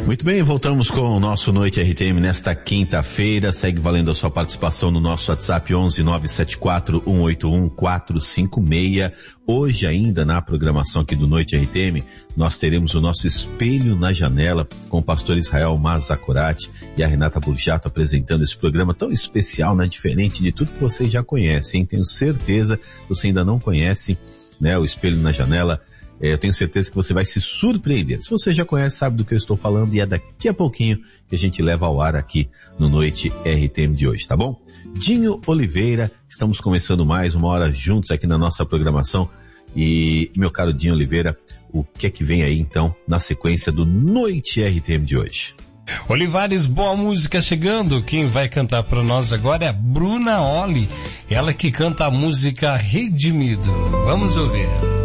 Muito bem, voltamos com o nosso Noite RTM nesta quinta-feira. Segue valendo a sua participação no nosso WhatsApp 11-974-181-456. Hoje ainda na programação aqui do Noite RTM, nós teremos o nosso Espelho na Janela com o pastor Israel Mazacurati e a Renata Burjato apresentando esse programa tão especial, né? Diferente de tudo que você já conhece, hein? Tenho certeza que você ainda não conhece, né? O Espelho na Janela. Eu tenho certeza que você vai se surpreender. Se você já conhece, sabe do que eu estou falando, e é daqui a pouquinho que a gente leva ao ar aqui no Noite RTM de hoje, tá bom? Dinho Oliveira, estamos começando mais uma hora juntos aqui na nossa programação. E, meu caro Dinho Oliveira, o que é que vem aí então na sequência do Noite RTM de hoje? Olivares, boa música chegando. Quem vai cantar para nós agora é a Bruna Oli, ela que canta a música Redimido. Vamos ouvir.